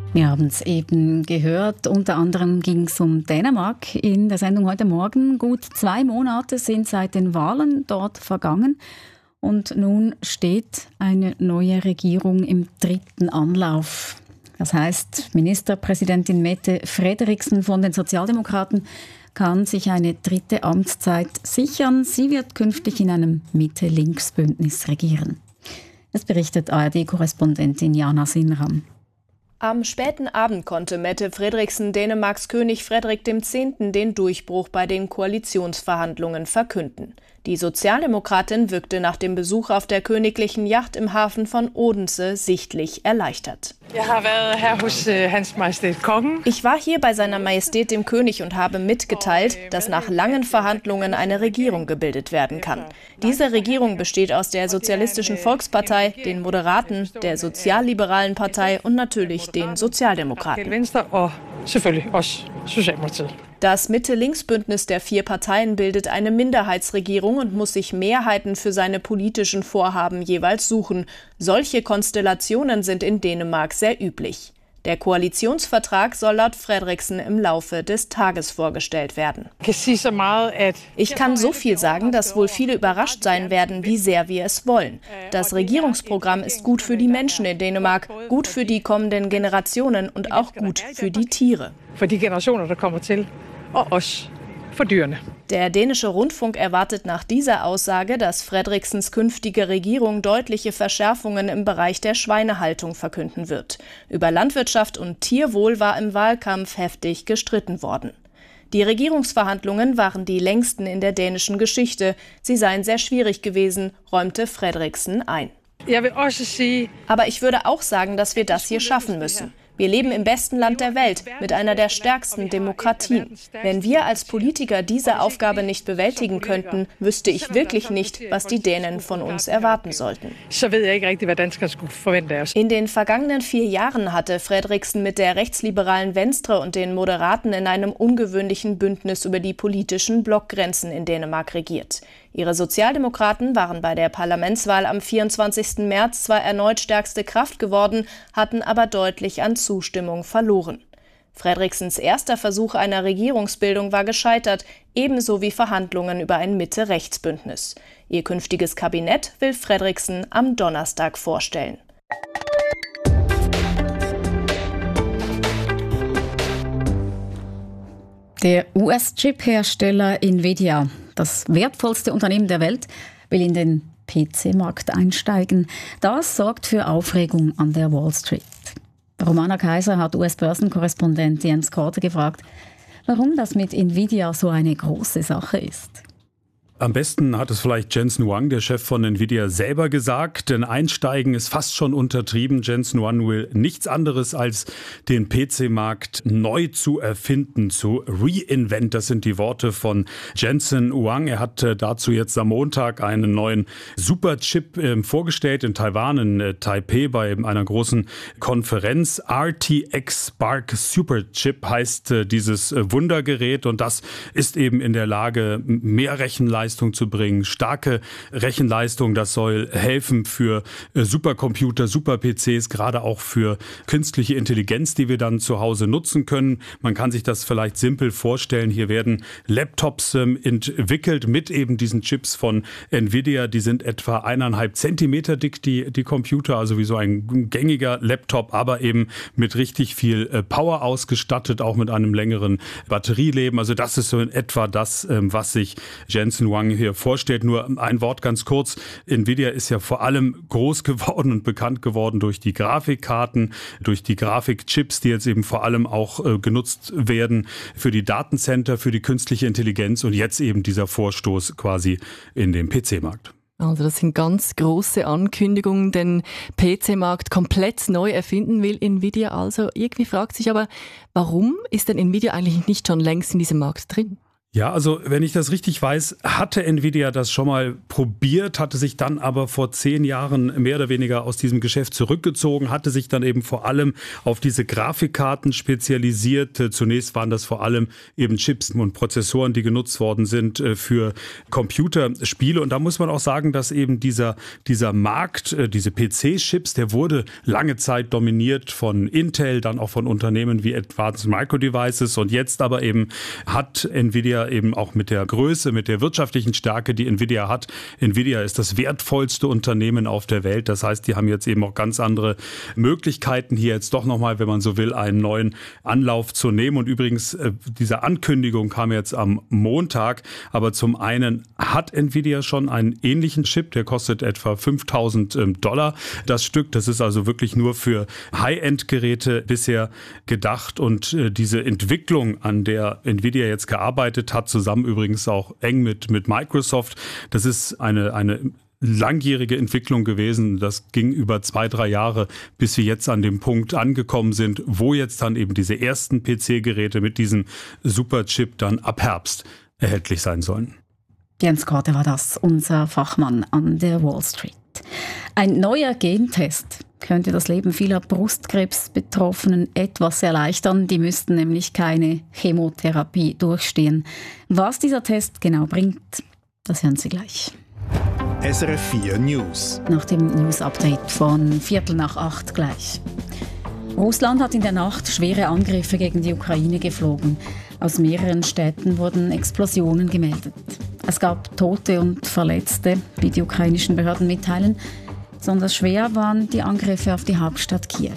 Wir haben es eben gehört, unter anderem ging es um Dänemark in der Sendung heute Morgen. Gut 2 Monate sind seit den Wahlen dort vergangen und nun steht eine neue Regierung im 3. Anlauf. Das heißt, Ministerpräsidentin Mette Frederiksen von den Sozialdemokraten kann sich eine 3. Amtszeit sichern. Sie wird künftig in einem Mitte-Links-Bündnis regieren. Das berichtet ARD-Korrespondentin Jana Sinram. Am späten Abend konnte Mette Frederiksen Dänemarks König Frederik X. den Durchbruch bei den Koalitionsverhandlungen verkünden. Die Sozialdemokratin wirkte nach dem Besuch auf der königlichen Yacht im Hafen von Odense sichtlich erleichtert. Ich war hier bei seiner Majestät dem König und habe mitgeteilt, dass nach langen Verhandlungen eine Regierung gebildet werden kann. Diese Regierung besteht aus der Sozialistischen Volkspartei, den Moderaten, der Sozialliberalen Partei und natürlich den Sozialdemokraten. Das Mitte-Links-Bündnis der 4 Parteien bildet eine Minderheitsregierung und muss sich Mehrheiten für seine politischen Vorhaben jeweils suchen. Solche Konstellationen sind in Dänemark sehr üblich. Der Koalitionsvertrag soll laut Frederiksen im Laufe des Tages vorgestellt werden. Ich kann so viel sagen, dass wohl viele überrascht sein werden, wie sehr wir es wollen. Das Regierungsprogramm ist gut für die Menschen in Dänemark, gut für die kommenden Generationen und auch gut für die Tiere. Der dänische Rundfunk erwartet nach dieser Aussage, dass Frederiksens künftige Regierung deutliche Verschärfungen im Bereich der Schweinehaltung verkünden wird. Über Landwirtschaft und Tierwohl war im Wahlkampf heftig gestritten worden. Die Regierungsverhandlungen waren die längsten in der dänischen Geschichte. Sie seien sehr schwierig gewesen, räumte Frederiksen ein. Aber ich würde auch sagen, dass wir das hier schaffen müssen. Wir leben im besten Land der Welt, mit einer der stärksten Demokratien. Wenn wir als Politiker diese Aufgabe nicht bewältigen könnten, wüsste ich wirklich nicht, was die Dänen von uns erwarten sollten. In den vergangenen 4 Jahren hatte Frederiksen mit der rechtsliberalen Venstre und den Moderaten in einem ungewöhnlichen Bündnis über die politischen Blockgrenzen in Dänemark regiert. Ihre Sozialdemokraten waren bei der Parlamentswahl am 24. März zwar erneut stärkste Kraft geworden, hatten aber deutlich an Zustimmung verloren. Frederiksens erster Versuch einer Regierungsbildung war gescheitert, ebenso wie Verhandlungen über ein Mitte-Rechts-Bündnis. Ihr künftiges Kabinett will Frederiksen am Donnerstag vorstellen. Der US-Chip-Hersteller Nvidia, das wertvollste Unternehmen der Welt, will in den PC-Markt einsteigen. Das sorgt für Aufregung an der Wall Street. Romana Kaiser hat US-Börsenkorrespondent Jens Korte gefragt, warum das mit Nvidia so eine große Sache ist. Am besten hat es vielleicht Jensen Huang, der Chef von Nvidia, selber gesagt, denn einsteigen ist fast schon untertrieben. Jensen Huang will nichts anderes als den PC-Markt neu zu erfinden, zu reinvent. Das sind die Worte von Jensen Huang. Er hat dazu jetzt am Montag einen neuen Superchip vorgestellt in Taiwan, in Taipei, bei einer großen Konferenz. RTX Spark Superchip heißt dieses Wundergerät und das ist eben in der Lage, mehr Rechenleistung zu bringen, starke Rechenleistung. Das soll helfen für Supercomputer, Super-PCs, gerade auch für künstliche Intelligenz, die wir dann zu Hause nutzen können. Man kann sich das vielleicht simpel vorstellen. Hier werden Laptops entwickelt mit eben diesen Chips von Nvidia. Die sind etwa 1,5 Zentimeter dick, die Computer, also wie so ein gängiger Laptop, aber eben mit richtig viel Power ausgestattet, auch mit einem längeren Batterieleben. Also das ist so in etwa das, was sich Jensen Huang hier vorstellt. Nur ein Wort ganz kurz. Nvidia ist ja vor allem groß geworden und bekannt geworden durch die Grafikkarten, durch die Grafikchips, die jetzt eben vor allem auch genutzt werden für die Datencenter, für die künstliche Intelligenz und jetzt eben dieser Vorstoß quasi in den PC-Markt. Also das sind ganz große Ankündigungen, den PC-Markt komplett neu erfinden will Nvidia. Also irgendwie fragt sich aber, warum ist denn Nvidia eigentlich nicht schon längst in diesem Markt drin? Ja, also wenn ich das richtig weiß, hatte Nvidia das schon mal probiert, hatte sich dann aber vor 10 Jahren mehr oder weniger aus diesem Geschäft zurückgezogen, hatte sich dann eben vor allem auf diese Grafikkarten spezialisiert. Zunächst waren das vor allem eben Chips und Prozessoren, die genutzt worden sind für Computerspiele. Und da muss man auch sagen, dass eben dieser Markt, diese PC-Chips, der wurde lange Zeit dominiert von Intel, dann auch von Unternehmen wie Advanced Micro Devices. Und jetzt aber eben hat Nvidia eben auch mit der Größe, mit der wirtschaftlichen Stärke, die Nvidia hat. Nvidia ist das wertvollste Unternehmen auf der Welt. Das heißt, die haben jetzt eben auch ganz andere Möglichkeiten, hier jetzt doch nochmal, wenn man so will, einen neuen Anlauf zu nehmen. Und übrigens, diese Ankündigung kam jetzt am Montag. Aber zum einen hat Nvidia schon einen ähnlichen Chip, der kostet etwa $5.000 das Stück. Das ist also wirklich nur für High-End-Geräte bisher gedacht. Und diese Entwicklung, an der Nvidia jetzt gearbeitet hat, zusammen übrigens auch eng mit Microsoft. Das ist eine langjährige Entwicklung gewesen. Das ging über 2-3 Jahre, bis wir jetzt an dem Punkt angekommen sind, wo jetzt dann eben diese ersten PC-Geräte mit diesem Superchip dann ab Herbst erhältlich sein sollen. Jens Korte war das, unser Fachmann an der Wall Street. Ein neuer Gentest könnte das Leben vieler Brustkrebsbetroffenen etwas erleichtern. Die müssten nämlich keine Chemotherapie durchstehen. Was dieser Test genau bringt, das hören Sie gleich. SRF 4 News. Nach dem News-Update von 7:45 gleich. Russland hat in der Nacht schwere Angriffe gegen die Ukraine geflogen. Aus mehreren Städten wurden Explosionen gemeldet. Es gab Tote und Verletzte, wie die ukrainischen Behörden mitteilen. Besonders schwer waren die Angriffe auf die Hauptstadt Kiew.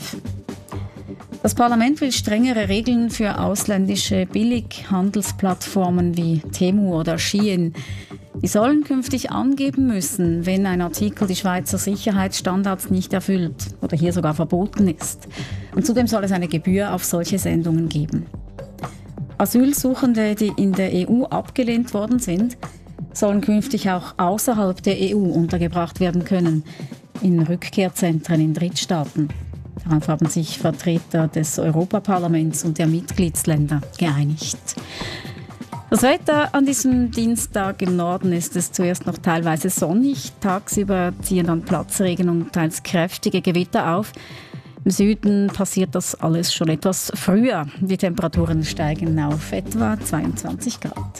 Das Parlament will strengere Regeln für ausländische Billighandelsplattformen wie Temu oder Shein. Die sollen künftig angeben müssen, wenn ein Artikel die Schweizer Sicherheitsstandards nicht erfüllt oder hier sogar verboten ist. Und zudem soll es eine Gebühr auf solche Sendungen geben. Asylsuchende, die in der EU abgelehnt worden sind, sollen künftig auch außerhalb der EU untergebracht werden können, in Rückkehrzentren in Drittstaaten. Darauf haben sich Vertreter des Europaparlaments und der Mitgliedsländer geeinigt. Das Wetter an diesem Dienstag im Norden ist es zuerst noch teilweise sonnig. Tagsüber ziehen dann Platzregen und teils kräftige Gewitter auf. Im Süden passiert das alles schon etwas früher. Die Temperaturen steigen auf etwa 22 Grad.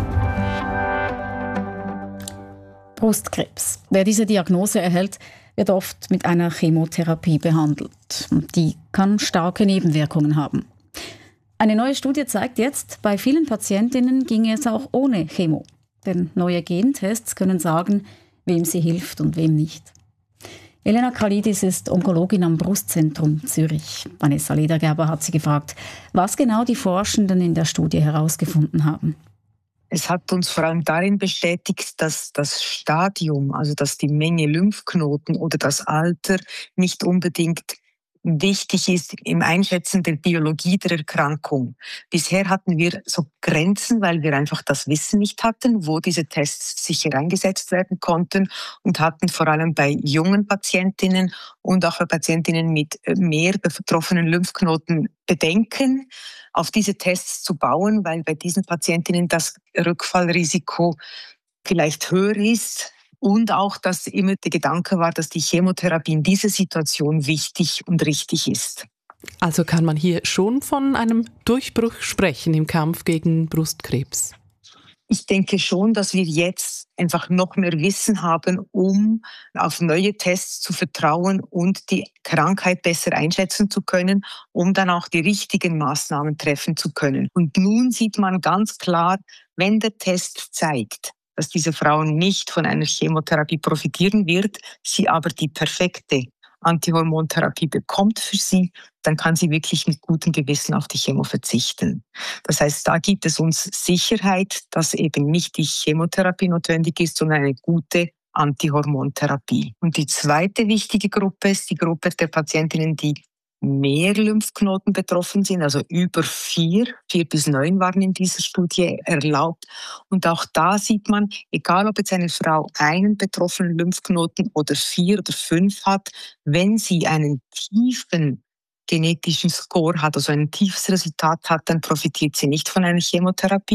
Brustkrebs. Wer diese Diagnose erhält, wird oft mit einer Chemotherapie behandelt. Und die kann starke Nebenwirkungen haben. Eine neue Studie zeigt jetzt, bei vielen Patientinnen ginge es auch ohne Chemo. Denn neue Gentests können sagen, wem sie hilft und wem nicht. Elena Kalidis ist Onkologin am Brustzentrum Zürich. Vanessa Ledergerber hat sie gefragt, was genau die Forschenden in der Studie herausgefunden haben. Es hat uns vor allem darin bestätigt, dass das Stadium, also dass die Menge Lymphknoten oder das Alter nicht unbedingt wichtig ist im Einschätzen der Biologie der Erkrankung. Bisher hatten wir so Grenzen, weil wir einfach das Wissen nicht hatten, wo diese Tests sicher eingesetzt werden konnten und hatten vor allem bei jungen Patientinnen und auch bei Patientinnen mit mehr betroffenen Lymphknoten Bedenken, auf diese Tests zu bauen, weil bei diesen Patientinnen das Rückfallrisiko vielleicht höher ist. Und auch, dass immer der Gedanke war, dass die Chemotherapie in dieser Situation wichtig und richtig ist. Also kann man hier schon von einem Durchbruch sprechen im Kampf gegen Brustkrebs? Ich denke schon, dass wir jetzt einfach noch mehr Wissen haben, um auf neue Tests zu vertrauen und die Krankheit besser einschätzen zu können, um dann auch die richtigen Maßnahmen treffen zu können. Und nun sieht man ganz klar, wenn der Test zeigt, dass diese Frau nicht von einer Chemotherapie profitieren wird, sie aber die perfekte Antihormontherapie bekommt für sie, dann kann sie wirklich mit gutem Gewissen auf die Chemo verzichten. Das heißt, da gibt es uns Sicherheit, dass eben nicht die Chemotherapie notwendig ist, sondern eine gute Antihormontherapie. Und die zweite wichtige Gruppe ist die Gruppe der Patientinnen, die mehr Lymphknoten betroffen sind, also über 4 bis 9 waren in dieser Studie erlaubt. Und auch da sieht man, egal ob jetzt eine Frau einen betroffenen Lymphknoten oder 4 oder 5 hat, wenn sie einen tiefen genetischen Score hat, also ein tiefes Resultat hat, dann profitiert sie nicht von einer Chemotherapie.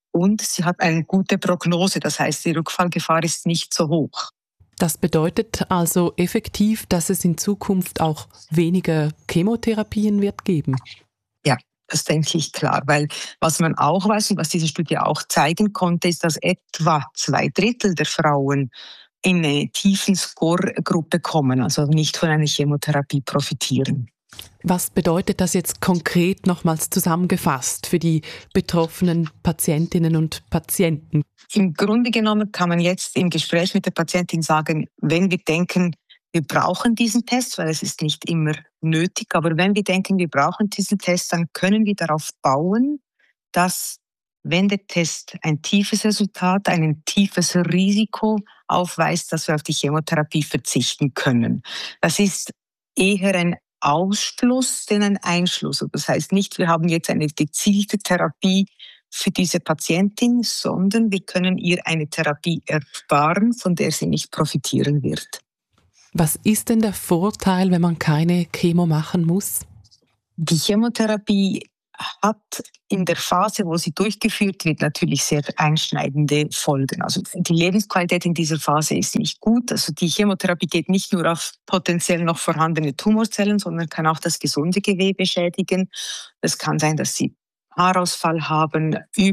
und sie hat eine gute Prognose. Das heißt, die Rückfallgefahr ist nicht so hoch. Das bedeutet also effektiv, dass es in Zukunft auch weniger Chemotherapien wird geben? Ja, das denke ich klar, weil was man auch weiß und was diese Studie auch zeigen konnte, ist, dass etwa 2/3 der Frauen in eine tiefen Score-Gruppe kommen, also nicht von einer Chemotherapie profitieren. Was bedeutet das jetzt konkret nochmals zusammengefasst für die betroffenen Patientinnen und Patienten? Im Grunde genommen kann man jetzt im Gespräch mit der Patientin sagen, wenn wir denken, wir brauchen diesen Test, weil es ist nicht immer nötig, aber wenn wir denken, wir brauchen diesen Test, dann können wir darauf bauen, dass, wenn der Test ein tiefes Resultat, ein tiefes Risiko aufweist, dass wir auf die Chemotherapie verzichten können. Das ist eher ein Ausschluss, denn ein Einschluss. Das heißt nicht, wir haben jetzt eine gezielte Therapie für diese Patientin, sondern wir können ihr eine Therapie ersparen, von der sie nicht profitieren wird. Was ist denn der Vorteil, wenn man keine Chemo machen muss? Die Chemotherapie hat in der Phase, wo sie durchgeführt wird, natürlich sehr einschneidende Folgen. Also die Lebensqualität in dieser Phase ist nicht gut. Also die Chemotherapie geht nicht nur auf potenziell noch vorhandene Tumorzellen, sondern kann auch das gesunde Gewebe schädigen. Es kann sein, dass sie Haarausfall haben,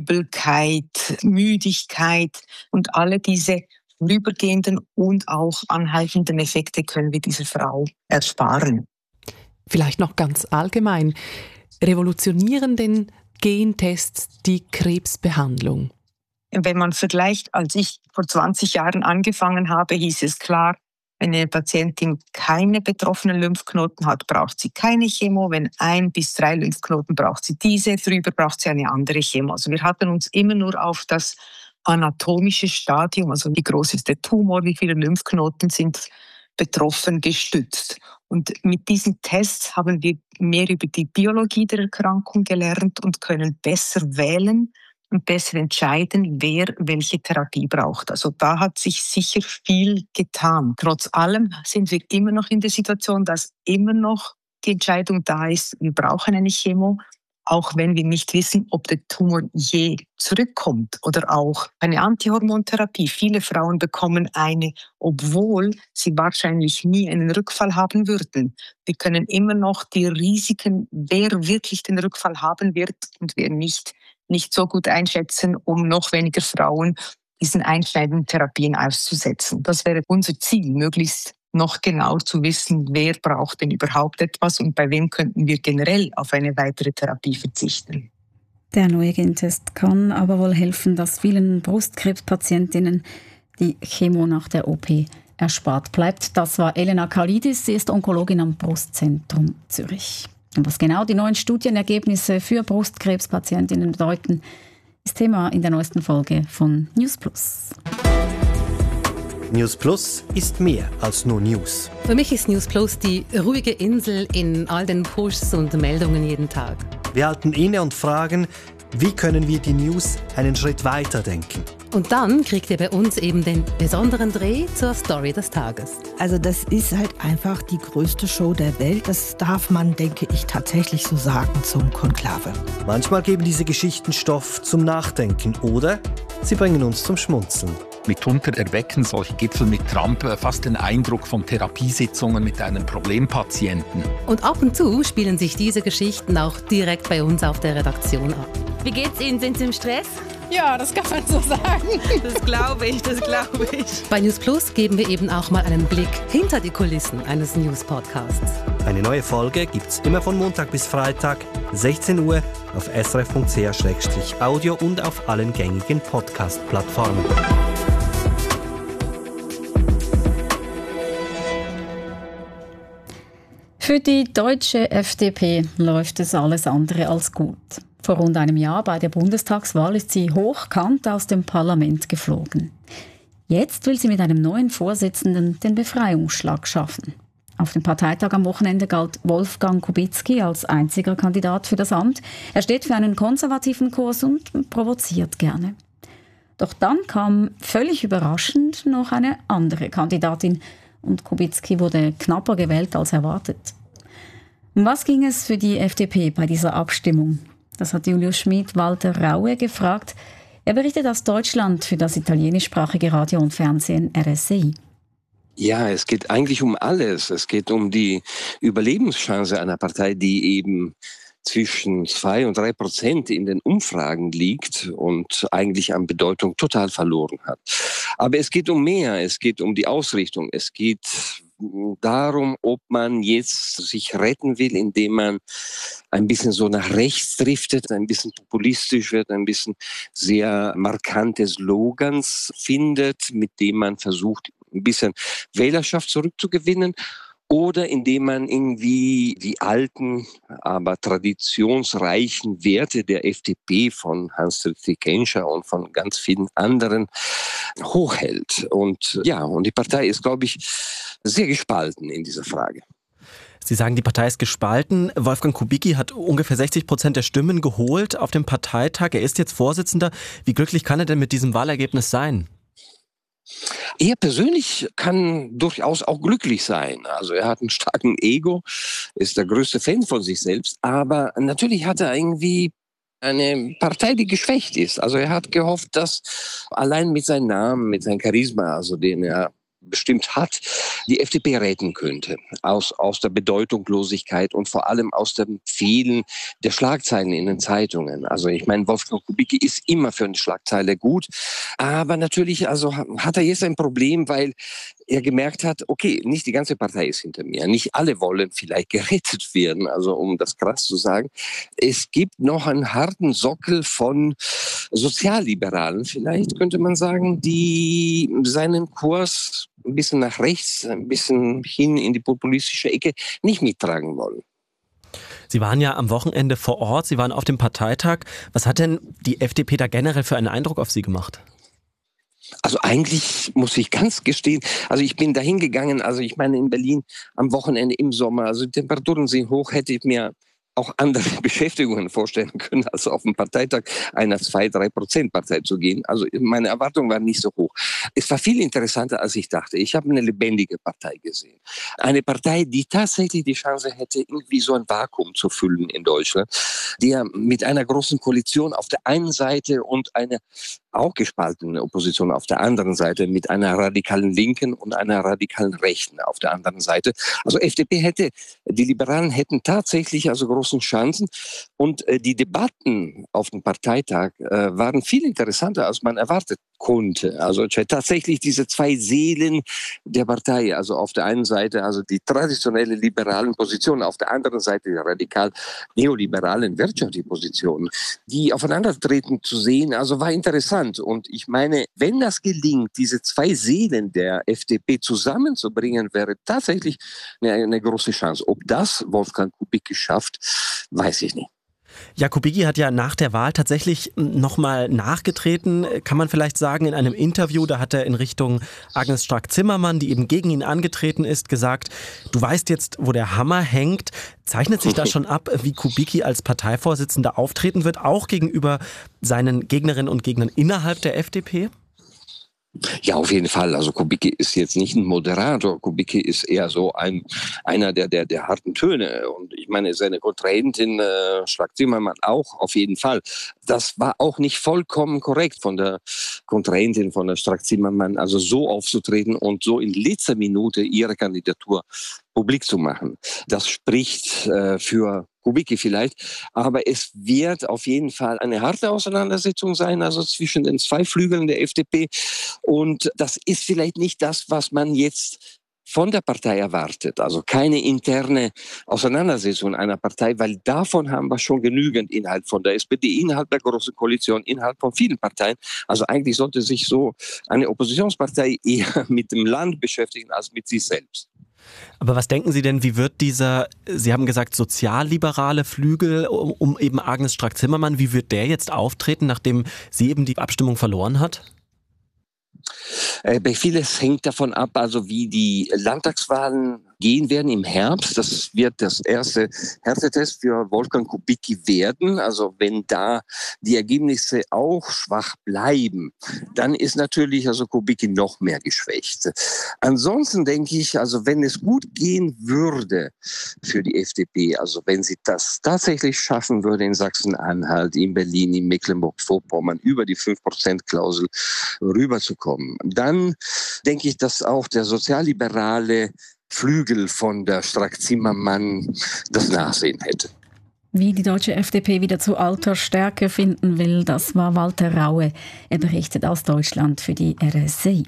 Übelkeit, Müdigkeit und alle diese vorübergehenden und auch anhaltenden Effekte können wir dieser Frau ersparen. Vielleicht noch ganz allgemein. Revolutionieren denn Gentests die Krebsbehandlung? Wenn man vergleicht, als ich vor 20 Jahren angefangen habe, hieß es klar, wenn eine Patientin keine betroffenen Lymphknoten hat, braucht sie keine Chemo. Wenn 1 bis 3 Lymphknoten braucht sie diese, drüber braucht sie eine andere Chemo. Also wir hatten uns immer nur auf das anatomische Stadium, also wie groß ist der Tumor, wie viele Lymphknoten sind betroffen, gestützt. Und mit diesen Tests haben wir mehr über die Biologie der Erkrankung gelernt und können besser wählen und besser entscheiden, wer welche Therapie braucht. Also da hat sich sicher viel getan. Trotz allem sind wir immer noch in der Situation, dass immer noch die Entscheidung da ist, wir brauchen eine Chemo, auch wenn wir nicht wissen, ob der Tumor je zurückkommt, oder auch eine Antihormontherapie. Viele Frauen bekommen eine, obwohl sie wahrscheinlich nie einen Rückfall haben würden. Wir können immer noch die Risiken, wer wirklich den Rückfall haben wird und wer nicht so gut einschätzen, um noch weniger Frauen diesen einschneidenden Therapien auszusetzen. Das wäre unser Ziel, möglichst noch genau zu wissen, wer braucht denn überhaupt etwas und bei wem könnten wir generell auf eine weitere Therapie verzichten. Der neue Gentest kann aber wohl helfen, dass vielen Brustkrebspatientinnen die Chemo nach der OP erspart bleibt. Das war Elena Kalidis, sie ist Onkologin am Brustzentrum Zürich. Und was genau die neuen Studienergebnisse für Brustkrebspatientinnen bedeuten, ist Thema in der neuesten Folge von News Plus. News Plus ist mehr als nur News. Für mich ist News Plus die ruhige Insel in all den Pushs und Meldungen jeden Tag. Wir halten inne und fragen, wie können wir die News einen Schritt weiter denken? Und dann kriegt ihr bei uns eben den besonderen Dreh zur Story des Tages. Also das ist halt einfach die größte Show der Welt. Das darf man, denke ich, tatsächlich so sagen zum Konklave. Manchmal geben diese Geschichten Stoff zum Nachdenken oder sie bringen uns zum Schmunzeln. Mitunter erwecken solche Gipfel mit Trump fast den Eindruck von Therapiesitzungen mit einem Problempatienten. Und ab und zu spielen sich diese Geschichten auch direkt bei uns auf der Redaktion ab. Wie geht's Ihnen? Sind Sie im Stress? Ja, das kann man so sagen. Das glaube ich. Bei News Plus geben wir eben auch mal einen Blick hinter die Kulissen eines News-Podcasts. Eine neue Folge gibt's immer von Montag bis Freitag, 16 Uhr, auf srf.ch/audio und auf allen gängigen Podcast-Plattformen. Für die deutsche FDP läuft es alles andere als gut. Vor rund einem Jahr bei der Bundestagswahl ist sie hochkant aus dem Parlament geflogen. Jetzt will sie mit einem neuen Vorsitzenden den Befreiungsschlag schaffen. Auf dem Parteitag am Wochenende galt Wolfgang Kubicki als einziger Kandidat für das Amt. Er steht für einen konservativen Kurs und provoziert gerne. Doch dann kam völlig überraschend noch eine andere Kandidatin und Kubicki wurde knapper gewählt als erwartet. Um was ging es für die FDP bei dieser Abstimmung? Das hat Julius Schmid Walter Raue gefragt. Er berichtet aus Deutschland für das italienischsprachige Radio und Fernsehen RSI. Ja, es geht eigentlich um alles. Es geht um die Überlebenschance einer Partei, die eben zwischen 2 und 3% in den Umfragen liegt und eigentlich an Bedeutung total verloren hat. Aber es geht um mehr. Es geht um die Ausrichtung. Es geht darum, ob man jetzt sich retten will, indem man ein bisschen so nach rechts driftet, ein bisschen populistisch wird, ein bisschen sehr markante Slogans findet, mit denen man versucht, ein bisschen Wählerschaft zurückzugewinnen. Oder indem man irgendwie die alten, aber traditionsreichen Werte der FDP von Hans-Dietrich Genscher und von ganz vielen anderen hochhält. Und die Partei ist, glaube ich, sehr gespalten in dieser Frage. Sie sagen, die Partei ist gespalten. Wolfgang Kubicki hat ungefähr 60% der Stimmen geholt auf dem Parteitag. Er ist jetzt Vorsitzender. Wie glücklich kann er denn mit diesem Wahlergebnis sein? Er persönlich kann durchaus auch glücklich sein. Also er hat einen starken Ego, ist der größte Fan von sich selbst. Aber natürlich hat er irgendwie eine Partei, die geschwächt ist. Also er hat gehofft, dass allein mit seinem Namen, mit seinem Charisma, also den er bestimmt hat, die FDP retten könnte. Aus der Bedeutungslosigkeit und vor allem aus dem Fehlen der Schlagzeilen in den Zeitungen. Also ich meine, Wolfgang Kubicki ist immer für eine Schlagzeile gut. Aber natürlich hat er jetzt ein Problem, weil er gemerkt hat, okay, nicht die ganze Partei ist hinter mir. Nicht alle wollen vielleicht gerettet werden, also um das krass zu sagen. Es gibt noch einen harten Sockel von Sozialliberalen, vielleicht könnte man sagen, die seinen Kurs ein bisschen nach rechts, ein bisschen hin in die populistische Ecke nicht mittragen wollen. Sie waren ja am Wochenende vor Ort, Sie waren auf dem Parteitag. Was hat denn die FDP da generell für einen Eindruck auf Sie gemacht? Also eigentlich muss ich ganz gestehen, also ich bin dahin gegangen, also ich meine in Berlin am Wochenende im Sommer, also die Temperaturen sind hoch, hätte ich mir auch andere Beschäftigungen vorstellen können, als auf dem Parteitag einer 2-3% Partei zu gehen. Also meine Erwartungen waren nicht so hoch. Es war viel interessanter, als ich dachte. Ich habe eine lebendige Partei gesehen. Eine Partei, die tatsächlich die Chance hätte, irgendwie so ein Vakuum zu füllen in Deutschland, die mit einer großen Koalition auf der einen Seite und eine auch gespaltene Opposition auf der anderen Seite mit einer radikalen Linken und einer radikalen Rechten auf der anderen Seite. Also die Liberalen hätten tatsächlich also großen Chancen und die Debatten auf dem Parteitag waren viel interessanter, als man erwartet konnte. Also tatsächlich diese zwei Seelen der Partei, also auf der einen Seite also die traditionelle liberalen Positionen, auf der anderen Seite die radikal neoliberalen wirtschaftlichen Positionen, die aufeinandertreten zu sehen, also war interessant. Und ich meine, wenn das gelingt, diese zwei Seelen der FDP zusammenzubringen, wäre tatsächlich eine große Chance. Ob das Wolfgang Kubicki schafft, weiß ich nicht. Ja, Kubicki hat ja nach der Wahl tatsächlich nochmal nachgetreten, kann man vielleicht sagen, in einem Interview. Da hat er in Richtung Agnes Strack-Zimmermann, die eben gegen ihn angetreten ist, gesagt, du weißt jetzt, wo der Hammer hängt. Zeichnet sich da schon ab, wie Kubicki als Parteivorsitzender auftreten wird, auch gegenüber seinen Gegnerinnen und Gegnern innerhalb der FDP? Ja, auf jeden Fall. Also Kubicki ist jetzt nicht ein Moderator. Kubicki ist eher so einer der harten Töne. Und ich meine, seine Kontrahentin Strack-Zimmermann auch, auf jeden Fall. Das war auch nicht vollkommen korrekt von der Kontrahentin von der Strack-Zimmermann, also so aufzutreten und so in letzter Minute ihre Kandidatur publik zu machen. Das spricht für Kubicki vielleicht, aber es wird auf jeden Fall eine harte Auseinandersetzung sein, also zwischen den zwei Flügeln der FDP. Und das ist vielleicht nicht das, was man jetzt von der Partei erwartet. Also keine interne Auseinandersetzung einer Partei, weil davon haben wir schon genügend innerhalb von der SPD, innerhalb der Großen Koalition, innerhalb von vielen Parteien. Also eigentlich sollte sich so eine Oppositionspartei eher mit dem Land beschäftigen als mit sich selbst. Aber was denken Sie denn, wie wird dieser, Sie haben gesagt, sozialliberale Flügel um eben Agnes Strack-Zimmermann, wie wird der jetzt auftreten, nachdem sie eben die Abstimmung verloren hat? Vieles hängt davon ab, also wie die Landtagswahlen gehen werden im Herbst. Das wird das erste Härtetest für Wolfgang Kubicki werden. Also wenn da die Ergebnisse auch schwach bleiben, dann ist natürlich also Kubicki noch mehr geschwächt. Ansonsten denke ich, also wenn es gut gehen würde für die FDP, also wenn sie das tatsächlich schaffen würde in Sachsen-Anhalt, in Berlin, in Mecklenburg-Vorpommern über die 5%-Klausel rüberzukommen, dann denke ich, dass auch der sozialliberale Flügel von der Strack-Zimmermann das Nachsehen hätte. Wie die deutsche FDP wieder zu alter Stärke finden will, das war Walter Raue. Er berichtet aus Deutschland für die RSI.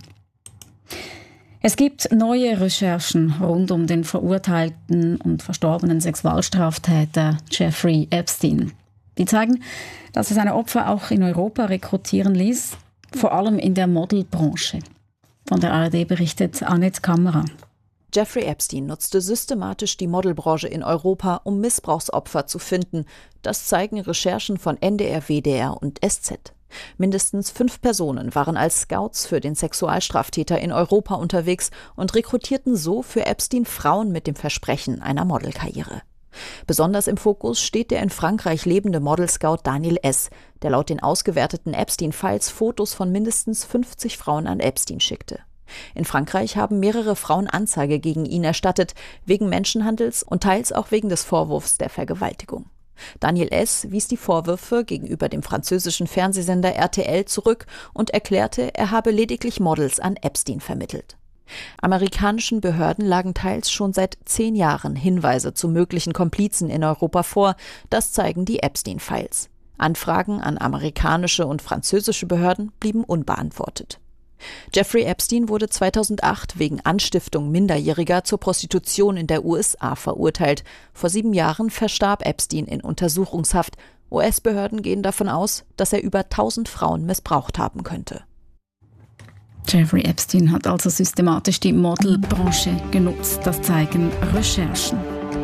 Es gibt neue Recherchen rund um den verurteilten und verstorbenen Sexualstraftäter Jeffrey Epstein. Die zeigen, dass er seine Opfer auch in Europa rekrutieren ließ, vor allem in der Modelbranche. Von der ARD berichtet Annette Kammerer. Jeffrey Epstein nutzte systematisch die Modelbranche in Europa, um Missbrauchsopfer zu finden. Das zeigen Recherchen von NDR, WDR und SZ. Mindestens 5 Personen waren als Scouts für den Sexualstraftäter in Europa unterwegs und rekrutierten so für Epstein Frauen mit dem Versprechen einer Modelkarriere. Besonders im Fokus steht der in Frankreich lebende Modelscout Daniel S., der laut den ausgewerteten Epstein-Files Fotos von mindestens 50 Frauen an Epstein schickte. In Frankreich haben mehrere Frauen Anzeige gegen ihn erstattet, wegen Menschenhandels und teils auch wegen des Vorwurfs der Vergewaltigung. Daniel S. wies die Vorwürfe gegenüber dem französischen Fernsehsender RTL zurück und erklärte, er habe lediglich Models an Epstein vermittelt. Amerikanischen Behörden lagen teils schon seit 10 Jahren Hinweise zu möglichen Komplizen in Europa vor, das zeigen die Epstein-Files. Anfragen an amerikanische und französische Behörden blieben unbeantwortet. Jeffrey Epstein wurde 2008 wegen Anstiftung Minderjähriger zur Prostitution in der USA verurteilt. Vor 7 Jahren verstarb Epstein in Untersuchungshaft. US-Behörden gehen davon aus, dass er über 1000 Frauen missbraucht haben könnte. Jeffrey Epstein hat also systematisch die Modelbranche genutzt. Das zeigen Recherchen.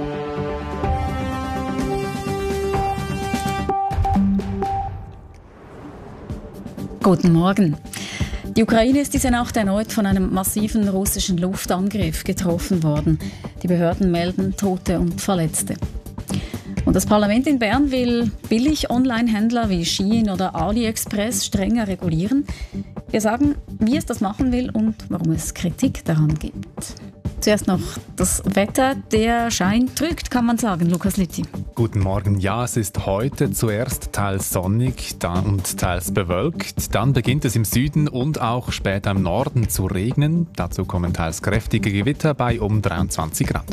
Guten Morgen. Die Ukraine ist diese Nacht erneut von einem massiven russischen Luftangriff getroffen worden. Die Behörden melden Tote und Verletzte. Und das Parlament in Bern will Billig-Online-Händler wie Shein oder AliExpress strenger regulieren. Wir sagen, wie es das machen will und warum es Kritik daran gibt. Zuerst noch das Wetter. Der Schein trügt, kann man sagen, Lukas Litti. Guten Morgen. Ja, es ist heute zuerst teils sonnig und teils bewölkt. Dann beginnt es im Süden und auch später im Norden zu regnen. Dazu kommen teils kräftige Gewitter bei um 23 Grad.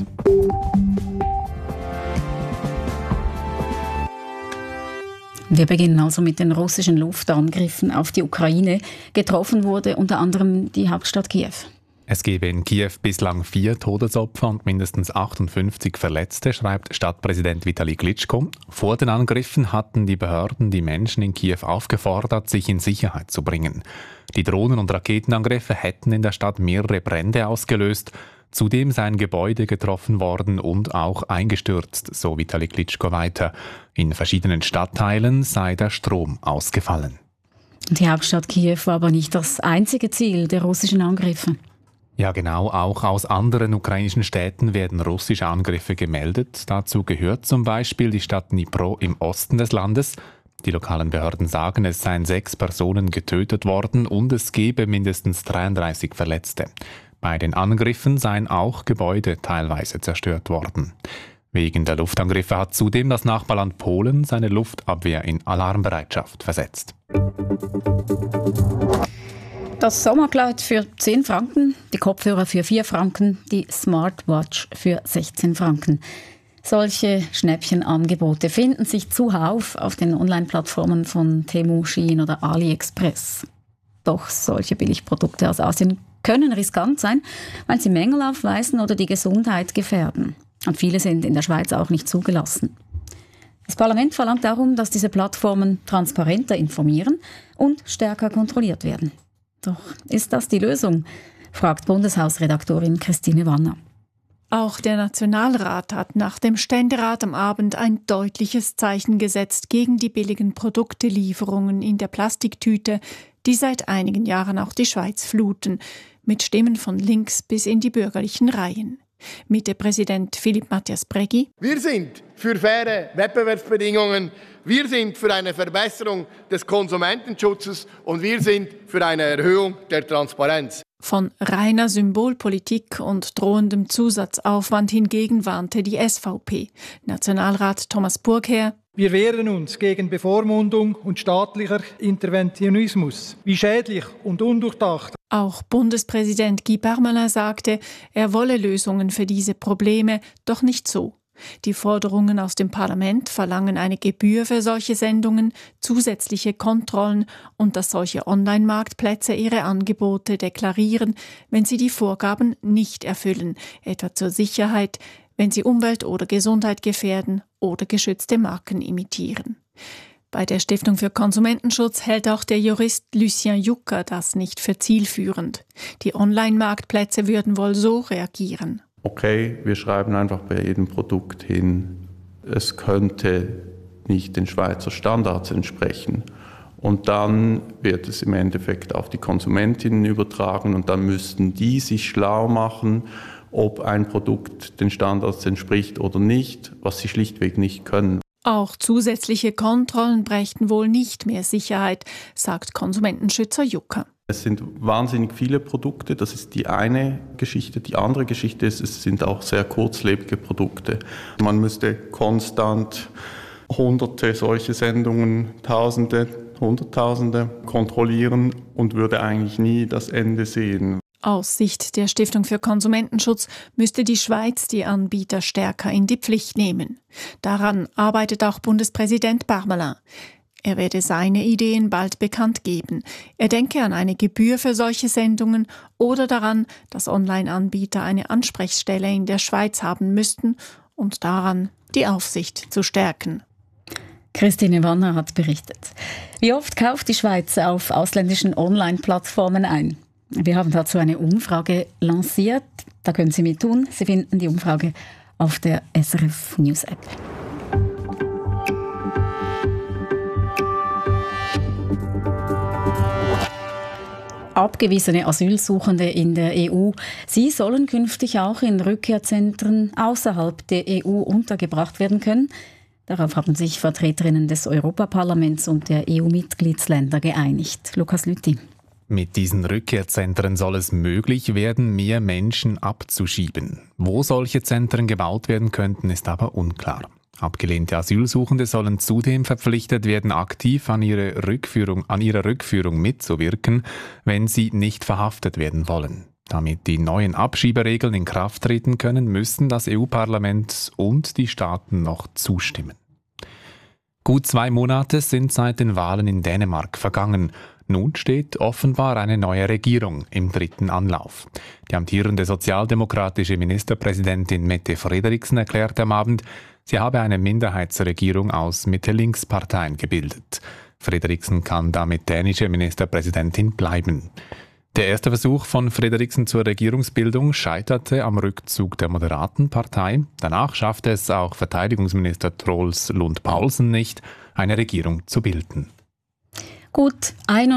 Wir beginnen also mit den russischen Luftangriffen auf die Ukraine. Getroffen wurde unter anderem die Hauptstadt Kiew. Es gebe in Kiew bislang 4 Todesopfer und mindestens 58 Verletzte, schreibt Stadtpräsident Vitali Klitschko. Vor den Angriffen hatten die Behörden die Menschen in Kiew aufgefordert, sich in Sicherheit zu bringen. Die Drohnen- und Raketenangriffe hätten in der Stadt mehrere Brände ausgelöst. Zudem seien Gebäude getroffen worden und auch eingestürzt, so Vitali Klitschko weiter. In verschiedenen Stadtteilen sei der Strom ausgefallen. Die Hauptstadt Kiew war aber nicht das einzige Ziel der russischen Angriffe. Ja genau, auch aus anderen ukrainischen Städten werden russische Angriffe gemeldet. Dazu gehört zum Beispiel die Stadt Dnipro im Osten des Landes. Die lokalen Behörden sagen, es seien 6 Personen getötet worden und es gebe mindestens 33 Verletzte. Bei den Angriffen seien auch Gebäude teilweise zerstört worden. Wegen der Luftangriffe hat zudem das Nachbarland Polen seine Luftabwehr in Alarmbereitschaft versetzt. Das Sommerkleid für 10 Franken, die Kopfhörer für 4 Franken, die Smartwatch für 16 Franken. Solche Schnäppchenangebote finden sich zuhauf auf den Online-Plattformen von Temu, Shein oder AliExpress. Doch solche Billigprodukte aus Asien können riskant sein, weil sie Mängel aufweisen oder die Gesundheit gefährden. Und viele sind in der Schweiz auch nicht zugelassen. Das Parlament verlangt darum, dass diese Plattformen transparenter informieren und stärker kontrolliert werden. Doch ist das die Lösung? Fragt Bundeshausredaktorin Christine Wanner. Auch der Nationalrat hat nach dem Ständerat am Abend ein deutliches Zeichen gesetzt gegen die billigen Produktelieferungen in der Plastiktüte, die seit einigen Jahren auch die Schweiz fluten, mit Stimmen von links bis in die bürgerlichen Reihen. Mitte-Präsident Philippe Matthias Brägi: Wir sind für faire Wettbewerbsbedingungen, wir sind für eine Verbesserung des Konsumentenschutzes und wir sind für eine Erhöhung der Transparenz. Von reiner Symbolpolitik und drohendem Zusatzaufwand hingegen warnte die SVP. Nationalrat Thomas Burgherr: Wir wehren uns gegen Bevormundung und staatlicher Interventionismus. Wie schädlich und undurchdacht. Auch Bundespräsident Guy Parmelin sagte, er wolle Lösungen für diese Probleme, doch nicht so. Die Forderungen aus dem Parlament verlangen eine Gebühr für solche Sendungen, zusätzliche Kontrollen und dass solche Online-Marktplätze ihre Angebote deklarieren, wenn sie die Vorgaben nicht erfüllen, etwa zur Sicherheit, wenn sie Umwelt oder Gesundheit gefährden oder geschützte Marken imitieren. Bei der Stiftung für Konsumentenschutz hält auch der Jurist Lucien Jucker das nicht für zielführend. Die Online-Marktplätze würden wohl so reagieren. Okay, wir schreiben einfach bei jedem Produkt hin, es könnte nicht den Schweizer Standards entsprechen. Und dann wird es im Endeffekt auf die Konsumentinnen übertragen und dann müssten die sich schlau machen, ob ein Produkt den Standards entspricht oder nicht, was sie schlichtweg nicht können. Auch zusätzliche Kontrollen brächten wohl nicht mehr Sicherheit, sagt Konsumentenschützer Jucker. Es sind wahnsinnig viele Produkte, das ist die eine Geschichte. Die andere Geschichte ist, es sind auch sehr kurzlebige Produkte. Man müsste konstant Hunderte solche Sendungen, Tausende, Hunderttausende kontrollieren und würde eigentlich nie das Ende sehen. Aus Sicht der Stiftung für Konsumentenschutz müsste die Schweiz die Anbieter stärker in die Pflicht nehmen. Daran arbeitet auch Bundespräsident Parmelin. Er werde seine Ideen bald bekannt geben. Er denke an eine Gebühr für solche Sendungen oder daran, dass Online-Anbieter eine Ansprechstelle in der Schweiz haben müssten und daran, die Aufsicht zu stärken. Christine Wanner hat berichtet. Wie oft kauft die Schweiz auf ausländischen Online-Plattformen ein? Wir haben dazu eine Umfrage lanciert. Da können Sie mittun. Sie finden die Umfrage auf der SRF News App. Abgewiesene Asylsuchende in der EU. Sie sollen künftig auch in Rückkehrzentren außerhalb der EU untergebracht werden können. Darauf haben sich Vertreterinnen des Europaparlaments und der EU-Mitgliedsländer geeinigt. Lukas Lüthi. Mit diesen Rückkehrzentren soll es möglich werden, mehr Menschen abzuschieben. Wo solche Zentren gebaut werden könnten, ist aber unklar. Abgelehnte Asylsuchende sollen zudem verpflichtet werden, aktiv an ihrer Rückführung mitzuwirken, wenn sie nicht verhaftet werden wollen. Damit die neuen Abschieberegeln in Kraft treten können, müssen das EU-Parlament und die Staaten noch zustimmen. Gut 2 Monate sind seit den Wahlen in Dänemark vergangen. Nun steht offenbar eine neue Regierung im 3. Anlauf. Die amtierende sozialdemokratische Ministerpräsidentin Mette Frederiksen erklärte am Abend, sie habe eine Minderheitsregierung aus Mitte-Links-Parteien gebildet. Frederiksen kann damit dänische Ministerpräsidentin bleiben. Der erste Versuch von Frederiksen zur Regierungsbildung scheiterte am Rückzug der moderaten Partei. Danach schaffte es auch Verteidigungsminister Troels Lund Poulsen nicht, eine Regierung zu bilden. Gut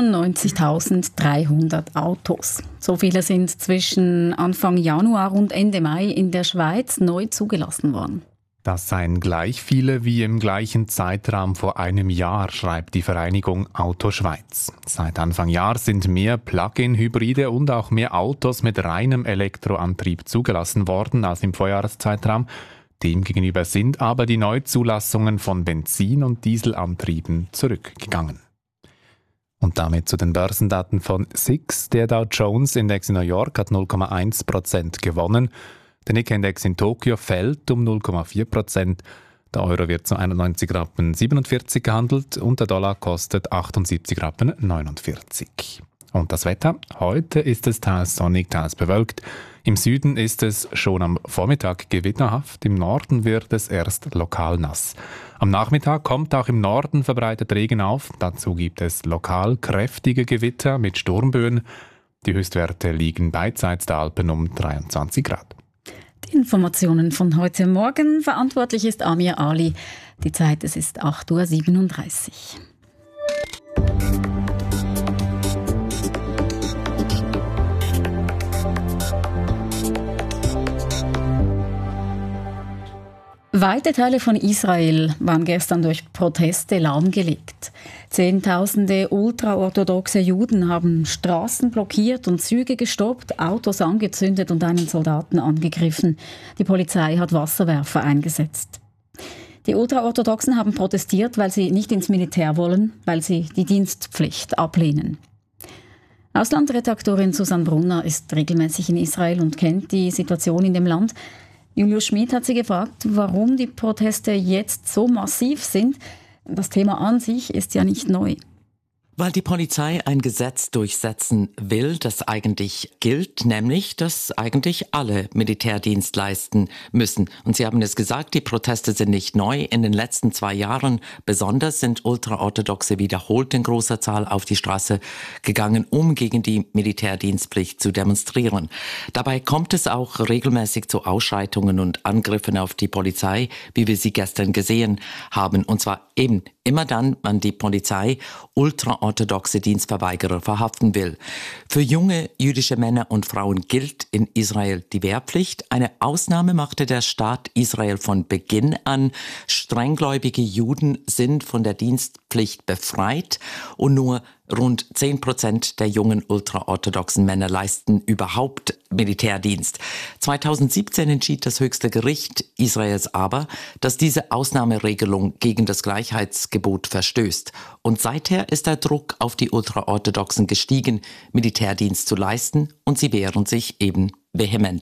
91.300 Autos. So viele sind zwischen Anfang Januar und Ende Mai in der Schweiz neu zugelassen worden. Das seien gleich viele wie im gleichen Zeitraum vor einem Jahr, schreibt die Vereinigung Auto Schweiz. Seit Anfang Jahr sind mehr Plug-in-Hybride und auch mehr Autos mit reinem Elektroantrieb zugelassen worden als im Vorjahreszeitraum. Demgegenüber sind aber die Neuzulassungen von Benzin- und Dieselantrieben zurückgegangen. Und damit zu den Börsendaten von SIX. Der Dow Jones Index in New York hat 0,1% gewonnen. Der Nikkei-Index in Tokio fällt um 0,4%. Der Euro wird zu 91,47 Rappen gehandelt und der Dollar kostet 78,49 Rappen. Und das Wetter? Heute ist es teils sonnig, teils bewölkt. Im Süden ist es schon am Vormittag gewitterhaft, im Norden wird es erst lokal nass. Am Nachmittag kommt auch im Norden verbreitet Regen auf, dazu gibt es lokal kräftige Gewitter mit Sturmböen. Die Höchstwerte liegen beidseits der Alpen um 23 Grad. Die Informationen von heute Morgen. Verantwortlich ist Amir Ali. Die Zeit, es ist 8.37 Uhr. Weite Teile von Israel waren gestern durch Proteste lahmgelegt. Zehntausende ultraorthodoxe Juden haben Straßen blockiert und Züge gestoppt, Autos angezündet und einen Soldaten angegriffen. Die Polizei hat Wasserwerfer eingesetzt. Die Ultraorthodoxen haben protestiert, weil sie nicht ins Militär wollen, weil sie die Dienstpflicht ablehnen. Auslandredaktorin Susanne Brunner ist regelmäßig in Israel und kennt die Situation in dem Land. Julius Schmid hat sie gefragt, warum die Proteste jetzt so massiv sind. Das Thema an sich ist ja nicht neu. Weil die Polizei ein Gesetz durchsetzen will, das eigentlich gilt, nämlich, dass eigentlich alle Militärdienst leisten müssen. Und Sie haben es gesagt, die Proteste sind nicht neu. In den letzten 2 Jahren besonders sind Ultraorthodoxe wiederholt in großer Zahl auf die Straße gegangen, um gegen die Militärdienstpflicht zu demonstrieren. Dabei kommt es auch regelmäßig zu Ausschreitungen und Angriffen auf die Polizei, wie wir sie gestern gesehen haben. Und zwar eben immer dann, wenn die Polizei ultraorthodoxe Dienstverweigerer verhaften will. Für junge jüdische Männer und Frauen gilt in Israel die Wehrpflicht. Eine Ausnahme machte der Staat Israel von Beginn an. Strenggläubige Juden sind von der Dienstpflicht befreit und nur rund 10% der jungen ultraorthodoxen Männer leisten überhaupt Militärdienst. 2017 entschied das höchste Gericht Israels aber, dass diese Ausnahmeregelung gegen das Gleichheitsgebot verstößt. Und seither ist der Druck auf die Ultraorthodoxen gestiegen, Militärdienst zu leisten, und sie wehren sich eben vehement.